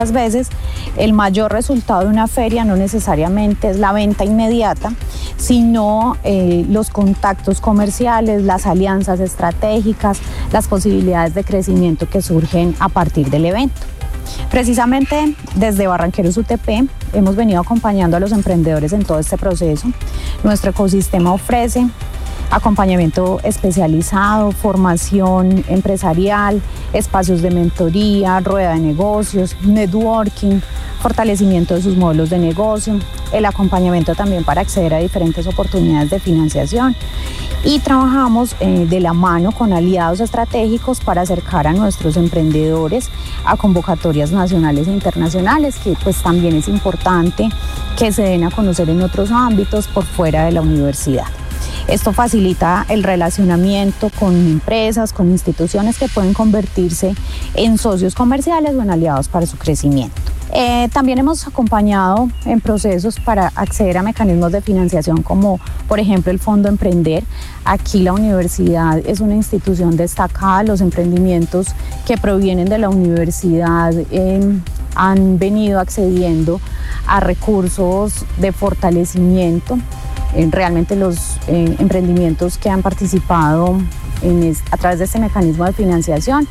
Muchas veces el mayor resultado de una feria no necesariamente es la venta inmediata, sino los contactos comerciales, las alianzas estratégicas, las posibilidades de crecimiento que surgen a partir del evento. Precisamente desde Barranqueros UTP hemos venido acompañando a los emprendedores en todo este proceso. Nuestro ecosistema ofrece acompañamiento especializado, formación empresarial, espacios de mentoría, rueda de negocios, networking, fortalecimiento de sus modelos de negocio, el acompañamiento también para acceder a diferentes oportunidades de financiación. Y trabajamos de la mano con aliados estratégicos para acercar a nuestros emprendedores a convocatorias nacionales e internacionales, que pues también es importante que se den a conocer en otros ámbitos por fuera de la universidad. Esto facilita el relacionamiento con empresas, con instituciones que pueden convertirse en socios comerciales o en aliados para su crecimiento. También hemos acompañado en procesos para acceder a mecanismos de financiación como por ejemplo el Fondo Emprender. Aquí la universidad es una institución destacada, los emprendimientos que provienen de la universidad han venido accediendo a recursos de fortalecimiento. Realmente los emprendimientos que han participado a través de este mecanismo de financiación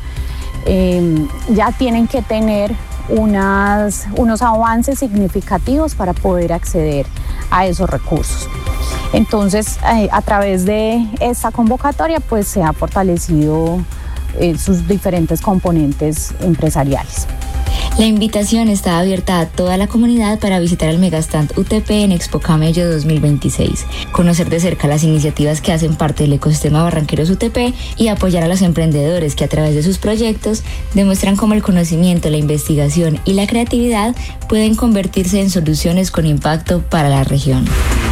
ya tienen que tener unos avances significativos para poder acceder a esos recursos. Entonces, a través de esta convocatoria, pues se ha fortalecido sus diferentes componentes empresariales. La invitación está abierta a toda la comunidad para visitar el Megastand UTP en Expo Camello 2026, conocer de cerca las iniciativas que hacen parte del ecosistema Barranqueros UTP y apoyar a los emprendedores que a través de sus proyectos demuestran cómo el conocimiento, la investigación y la creatividad pueden convertirse en soluciones con impacto para la región.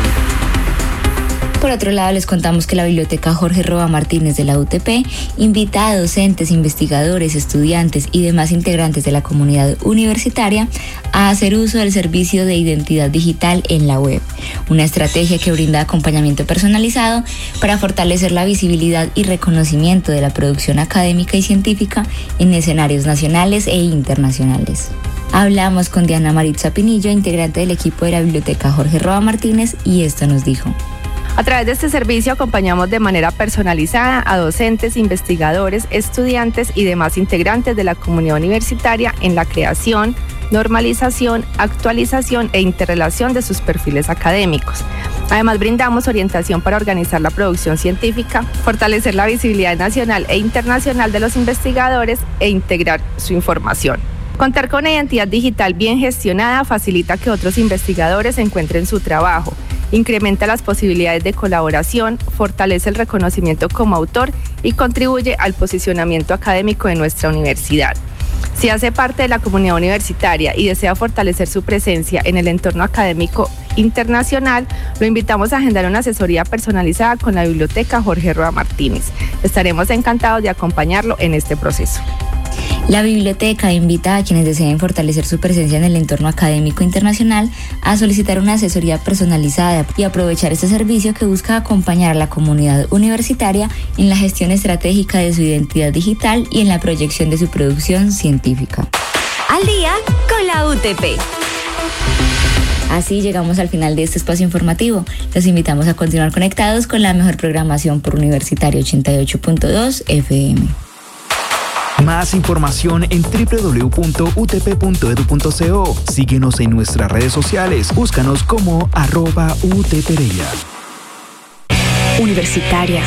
Por otro lado, les contamos que la Biblioteca Jorge Roa Martínez de la UTP invita a docentes, investigadores, estudiantes y demás integrantes de la comunidad universitaria a hacer uso del servicio de identidad digital en la web, una estrategia que brinda acompañamiento personalizado para fortalecer la visibilidad y reconocimiento de la producción académica y científica en escenarios nacionales e internacionales. Hablamos con Diana Maritza Pinillo, integrante del equipo de la Biblioteca Jorge Roa Martínez, y esto nos dijo. A través de este servicio acompañamos de manera personalizada a docentes, investigadores, estudiantes y demás integrantes de la comunidad universitaria en la creación, normalización, actualización e interrelación de sus perfiles académicos. Además, brindamos orientación para organizar la producción científica, fortalecer la visibilidad nacional e internacional de los investigadores e integrar su información. Contar con una identidad digital bien gestionada facilita que otros investigadores encuentren su trabajo, incrementa las posibilidades de colaboración, fortalece el reconocimiento como autor y contribuye al posicionamiento académico de nuestra universidad. Si hace parte de la comunidad universitaria y desea fortalecer su presencia en el entorno académico internacional, lo invitamos a agendar una asesoría personalizada con la Biblioteca Jorge Roa Martínez. Estaremos encantados de acompañarlo en este proceso. La biblioteca invita a quienes deseen fortalecer su presencia en el entorno académico internacional a solicitar una asesoría personalizada y aprovechar este servicio que busca acompañar a la comunidad universitaria en la gestión estratégica de su identidad digital y en la proyección de su producción científica. Al día con la UTP. Así llegamos al final de este espacio informativo. Los invitamos a continuar conectados con la mejor programación por Universitario 88.2 FM. Más información en www.utp.edu.co. Síguenos en nuestras redes sociales. Búscanos como @UTPereira. Universitaria.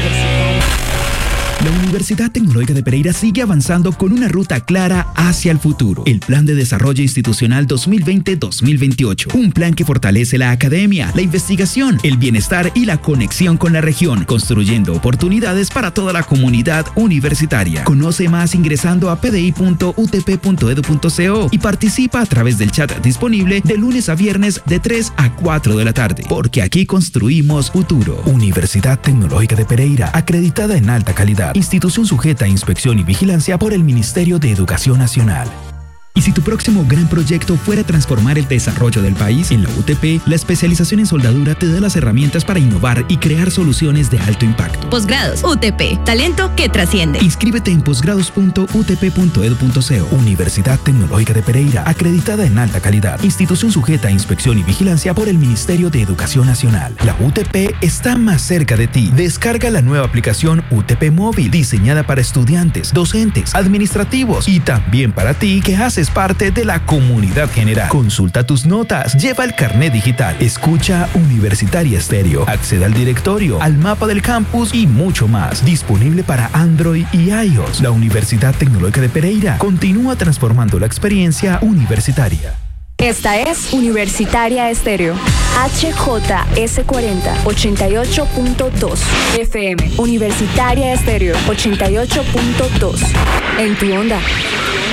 La Universidad Tecnológica de Pereira sigue avanzando con una ruta clara hacia el futuro. El Plan de Desarrollo Institucional 2020-2028. Un plan que fortalece la academia, la investigación, el bienestar y la conexión con la región, construyendo oportunidades para toda la comunidad universitaria. Conoce más ingresando a pdi.utp.edu.co y participa a través del chat disponible de lunes a viernes de 3 a 4 de la tarde. Porque aquí construimos futuro. Universidad Tecnológica de Pereira, acreditada en alta calidad. Institución sujeta a inspección y vigilancia por el Ministerio de Educación Nacional. Y si tu próximo gran proyecto fuera transformar el desarrollo del país, en la UTP, la especialización en soldadura te da las herramientas para innovar y crear soluciones de alto impacto. Posgrados UTP, talento que trasciende. Inscríbete en posgrados.utp.edu.co. Universidad Tecnológica de Pereira, acreditada en alta calidad. Institución sujeta a inspección y vigilancia por el Ministerio de Educación Nacional. La UTP está más cerca de ti. Descarga la nueva aplicación UTP Móvil, diseñada para estudiantes, docentes, administrativos y también para ti que haces parte de la comunidad general. Consulta tus notas, lleva el carnet digital, escucha Universitaria Estéreo, accede al directorio, al mapa del campus y mucho más. Disponible para Android y iOS. La Universidad Tecnológica de Pereira continúa transformando la experiencia universitaria. Esta es Universitaria Estéreo. HJS40 88.2 FM. Universitaria Estéreo 88.2. En tu onda.